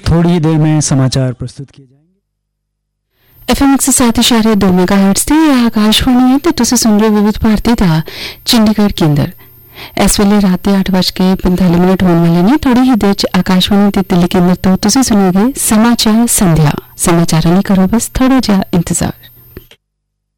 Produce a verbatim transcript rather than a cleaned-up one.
थोड़ी ही देर में समाचार प्रस्तुत किए जाएंगे। एफ एम एक सौ सात इशारे दो मेगा हर्ट्ज ਤੇ ਆਕਾਸ਼ਵਾਣੀ ਹੈ ਤੇ ਤੁਸੀਂ ਸੁਣ ਰਹੇ ਵਿਵਿਧ ਭਾਰਤੀ ਦਾ ਚੰਡੀਗੜ੍ਹ ਕੇਂਦਰ। ਇਸ ਵੇਲੇ ਰਾਤ ਦੇ ਅੱਠ ਵੱਜ ਕੇ ਪੰਤਾਲੀ ਮਿੰਟ ਹੋਣ ਵਾਲੇ ਨੇ। ਥੋੜੀ ਹੀ ਦੇਰ ਚ ਆਕਾਸ਼ਵਾਣੀ ਤੇ ਦਿੱਲੀ ਕੇਂਦਰ ਤੋਂ ਤੁਸੀਂ ਸੁਣੋਗੇ ਸਮਾਚਾਰ ਸੰਧਿਆ। ਸਮਾਚਾਰਾਂ ਲਈ ਕਰੋ ਬਸ ਥੋੜਾ ਜਿਹਾ ਇੰਤਜ਼ਾਰ।